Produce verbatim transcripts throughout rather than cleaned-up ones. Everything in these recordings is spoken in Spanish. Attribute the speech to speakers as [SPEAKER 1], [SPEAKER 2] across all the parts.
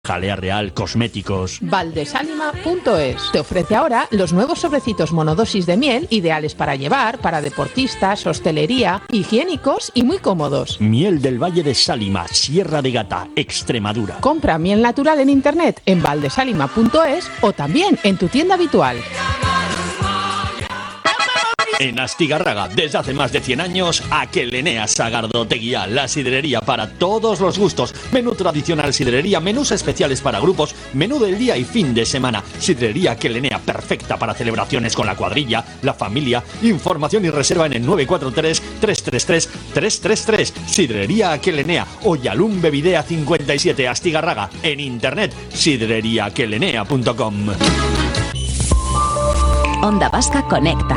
[SPEAKER 1] Jalea Real, cosméticos.
[SPEAKER 2] Valdesalima punto es te ofrece ahora los nuevos sobrecitos monodosis de miel, ideales para llevar, para deportistas, hostelería, higiénicos y muy cómodos.
[SPEAKER 1] Miel del Valle de Sálima, Sierra de Gata, Extremadura.
[SPEAKER 2] Compra miel natural en internet en valdesalima punto es o también en tu tienda habitual.
[SPEAKER 1] En Astigarraga, desde hace más de cien años, Aquelenea Sagardoteguía, la sidrería para todos los gustos. Menú tradicional sidrería, menús especiales para grupos, menú del día y fin de semana. Sidrería Aquelenea, perfecta para celebraciones con la cuadrilla, la familia. Información y reserva en el nueve cuatro tres, tres tres tres, tres tres tres. Sidrería Aquelenea, Oyalum Bevidea cincuenta y siete, Astigarraga. En internet, sidrería aquelenea punto com.
[SPEAKER 3] Onda Vasca Conecta.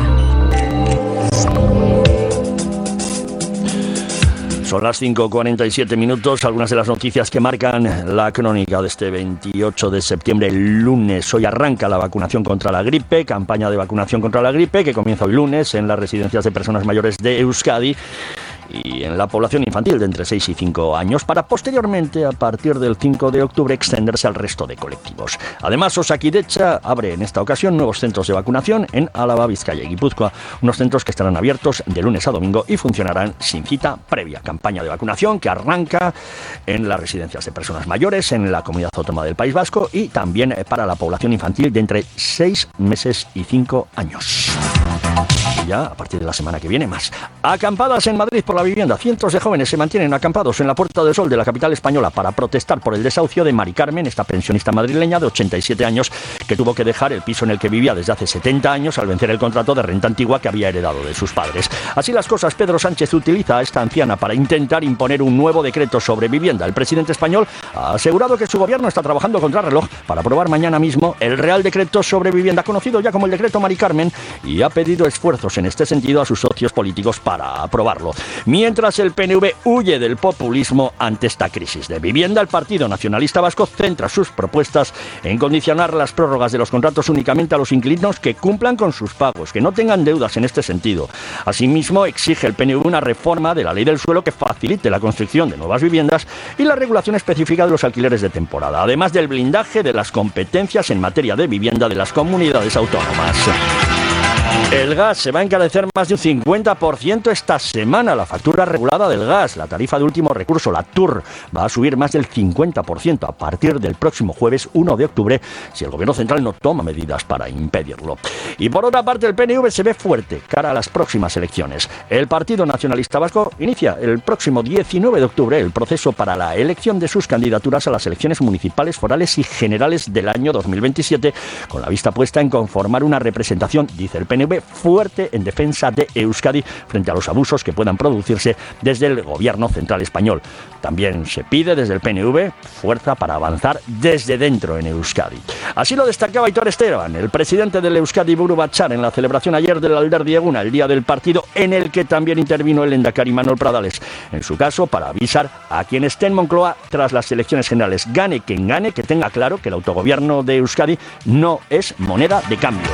[SPEAKER 1] Son las cinco cuarenta y siete minutos, algunas de las noticias que marcan la crónica de este veintiocho de septiembre, el lunes. Hoy arranca la vacunación contra la gripe, campaña de vacunación contra la gripe que comienza el lunes en las residencias de personas mayores de Euskadi y en la población infantil de entre seis y cinco años, para posteriormente, a partir del cinco de octubre, extenderse al resto de colectivos. Además, Osakidetza abre en esta ocasión nuevos centros de vacunación en Álava, Vizcaya y Guipúzcoa, unos centros que estarán abiertos de lunes a domingo y funcionarán sin cita previa. Campaña de vacunación que arranca en las residencias de personas mayores en la Comunidad Autónoma del País Vasco y también para la población infantil de entre seis meses y cinco años. Y ya, a partir de la semana que viene, más. Acampadas en Madrid por la vivienda. Cientos de jóvenes se mantienen acampados en la Puerta del Sol de la capital española para protestar por el desahucio de Mari Carmen, esta pensionista madrileña de ochenta y siete años que tuvo que dejar el piso en el que vivía desde hace setenta años al vencer el contrato de renta antigua que había heredado de sus padres. Así las cosas, Pedro Sánchez utiliza a esta anciana para intentar imponer un nuevo decreto sobre vivienda. El presidente español ha asegurado que su gobierno está trabajando contra reloj para aprobar mañana mismo el Real Decreto sobre vivienda, conocido ya como el Decreto Mari Carmen, y ha pedido esfuerzos en este sentido a sus socios políticos para aprobarlo. Mientras el P N V huye del populismo ante esta crisis de vivienda, el Partido Nacionalista Vasco centra sus propuestas en condicionar las prórrogas de los contratos únicamente a los inquilinos que cumplan con sus pagos, que no tengan deudas en este sentido. Asimismo, exige el P N V una reforma de la ley del suelo que facilite la construcción de nuevas viviendas y la regulación específica de los alquileres de temporada, además del blindaje de las competencias en materia de vivienda de las comunidades autónomas. El gas se va a encarecer más de un cincuenta por ciento esta semana. La factura regulada del gas, la tarifa de último recurso, la T U R, va a subir más del cincuenta por ciento a partir del próximo jueves uno de octubre si el gobierno central no toma medidas para impedirlo. Y por otra parte, el P N V se ve fuerte cara a las próximas elecciones. El Partido Nacionalista Vasco inicia el próximo diecinueve de octubre el proceso para la elección de sus candidaturas a las elecciones municipales, forales y generales del año dos mil veintisiete, con la vista puesta en conformar una representación, dice el P N V, fuerte en defensa de Euskadi frente a los abusos que puedan producirse desde el gobierno central español. También se pide desde el P N V fuerza para avanzar desde dentro en Euskadi. Así lo destacaba Aitor Esteban, el presidente del Euskadi Buru Batzar, en la celebración ayer del Alderdi Eguna, el día del partido, en el que también intervino el lehendakari Manuel Pradales. En su caso, para avisar a quien esté en Moncloa tras las elecciones generales. Gane quien gane, que tenga claro que el autogobierno de Euskadi no es moneda de cambio.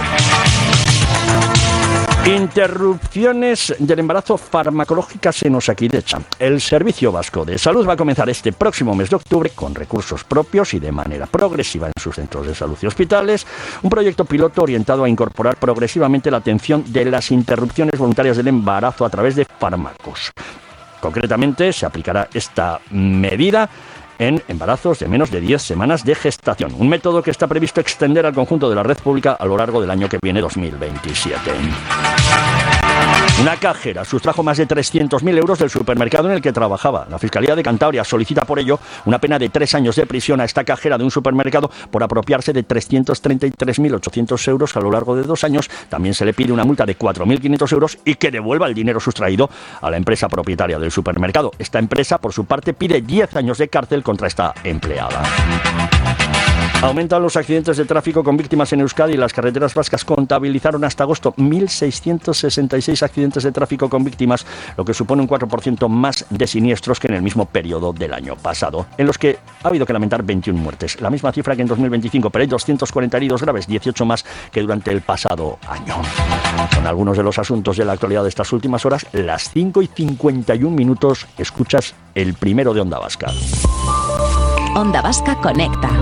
[SPEAKER 1] Interrupciones del embarazo farmacológicas en Osakidetza. El Servicio Vasco de Salud va a comenzar este próximo mes de octubre con recursos propios y de manera progresiva en sus centros de salud y hospitales, un proyecto piloto orientado a incorporar progresivamente la atención de las interrupciones voluntarias del embarazo a través de fármacos. Concretamente, se aplicará esta medida en embarazos de menos de diez semanas de gestación, un método que está previsto extender al conjunto de la red pública a lo largo del año que viene, dos mil veintisiete. Una cajera sustrajo más de trescientos mil euros del supermercado en el que trabajaba. La Fiscalía de Cantabria solicita por ello una pena de tres años de prisión a esta cajera de un supermercado por apropiarse de trescientos treinta y tres mil ochocientos euros a lo largo de dos años. También se le pide una multa de cuatro mil quinientos euros y que devuelva el dinero sustraído a la empresa propietaria del supermercado. Esta empresa, por su parte, pide diez años de cárcel contra esta empleada. Aumentan los accidentes de tráfico con víctimas en Euskadi y las carreteras vascas contabilizaron hasta agosto mil seiscientos sesenta y seis accidentes de tráfico con víctimas, lo que supone un cuatro por ciento más de siniestros que en el mismo periodo del año pasado, en los que ha habido que lamentar veintiuna muertes, la misma cifra que en dos mil veinticinco, pero hay doscientos cuarenta heridos graves, dieciocho más que durante el pasado año. Son algunos de los asuntos de la actualidad de estas últimas horas. Las cinco y cincuenta y un minutos, escuchas el primero de Onda Vasca.
[SPEAKER 3] Onda Vasca Conecta.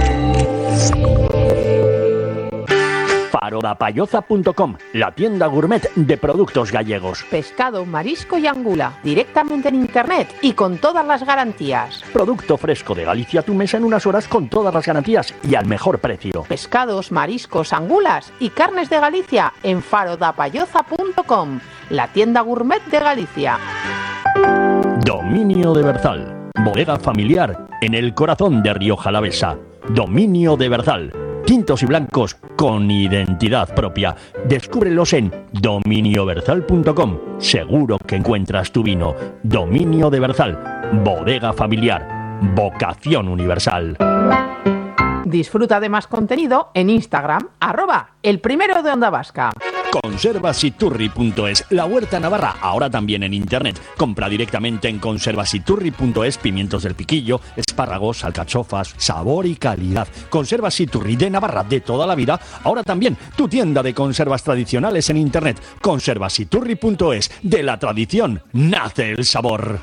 [SPEAKER 1] Farodapayoza punto com, la tienda gourmet de productos gallegos.
[SPEAKER 2] Pescado, marisco y angula, directamente en internet y con todas las garantías.
[SPEAKER 1] Producto fresco de Galicia a tu mesa en unas horas con todas las garantías y al mejor precio.
[SPEAKER 2] Pescados, mariscos, angulas y carnes de Galicia en farodapayoza punto com, la tienda gourmet de Galicia.
[SPEAKER 1] Dominio de Berzal, bodega familiar en el corazón de Rioja Alavesa. Dominio de Berzal, tintos y blancos con identidad propia. Descúbrelos en dominio berzal punto com. Seguro que encuentras tu vino. Dominio de Berzal, bodega familiar, vocación universal.
[SPEAKER 2] Disfruta de más contenido en Instagram, arroba el primero de Onda Vasca.
[SPEAKER 1] Conservasiturri punto es, la huerta navarra, ahora también en internet. Compra directamente en conservasiturri punto es pimientos del piquillo, espárragos, alcachofas, sabor y calidad. Conservasiturri de Navarra de toda la vida, ahora también tu tienda de conservas tradicionales en internet. Conservasiturri punto es, de la tradición nace el sabor.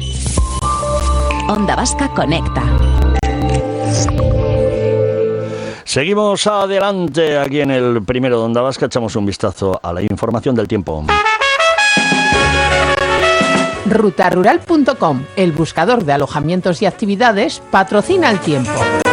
[SPEAKER 3] Onda Vasca Conecta.
[SPEAKER 1] Seguimos adelante aquí en el primero de Onda Vasca, echamos un vistazo a la información del tiempo.
[SPEAKER 2] ruta rural punto com, el buscador de alojamientos y actividades, patrocina el tiempo.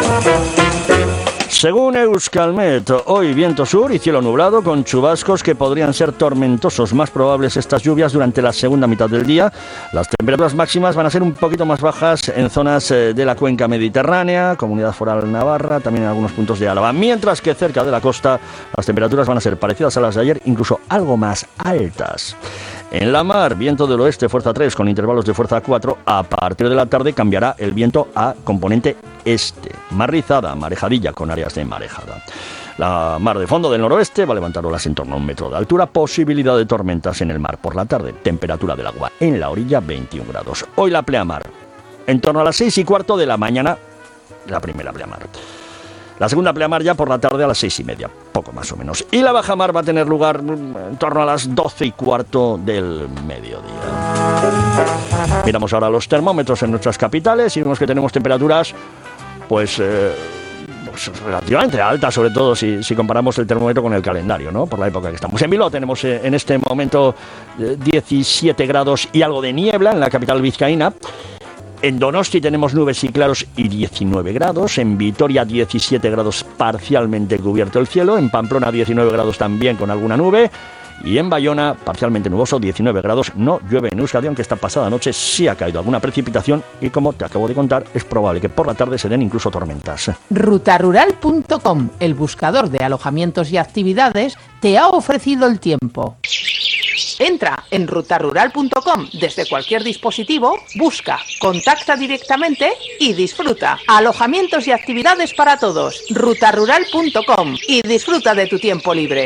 [SPEAKER 1] Según Euskalmet, hoy viento sur y cielo nublado con chubascos que podrían ser tormentosos. Más probables estas lluvias durante la segunda mitad del día. Las temperaturas máximas van a ser un poquito más bajas en zonas de la cuenca mediterránea, Comunidad Foral Navarra, también en algunos puntos de Álava. Mientras que cerca de la costa las temperaturas van a ser parecidas a las de ayer, incluso algo más altas. En la mar, viento del oeste, fuerza tres, con intervalos de fuerza cuatro. A partir de la tarde cambiará el viento a componente este. Mar rizada, marejadilla con áreas de marejada. La mar de fondo del noroeste va a levantar olas en torno a un metro de altura. Posibilidad de tormentas en el mar por la tarde. Temperatura del agua en la orilla veintiún grados. Hoy la pleamar, en torno a las seis y cuarto de la mañana, la primera pleamar. La segunda pleamar ya por la tarde a las seis y media, poco más o menos. Y la bajamar va a tener lugar en torno a las doce y cuarto del mediodía. Miramos ahora los termómetros en nuestras capitales y vemos que tenemos temperaturas, pues, eh, pues relativamente altas, sobre todo si, si comparamos el termómetro con el calendario, ¿no? Por la época que estamos. En Bilbao tenemos eh, en este momento eh, diecisiete grados y algo de niebla en la capital vizcaína. En Donosti tenemos nubes y claros y diecinueve grados. En Vitoria diecisiete grados, parcialmente cubierto el cielo. En Pamplona diecinueve grados también con alguna nube. Y en Bayona, parcialmente nuboso, diecinueve grados. No llueve en Euskadi, aunque esta pasada noche sí ha caído alguna precipitación. Y como te acabo de contar, es probable que por la tarde se den incluso tormentas.
[SPEAKER 2] ruta rural punto com, el buscador de alojamientos y actividades, te ha ofrecido el tiempo. Entra en ruta rural punto com desde cualquier dispositivo, busca, contacta directamente y disfruta. Alojamientos y actividades para todos. ruta rural punto com y disfruta de tu tiempo libre.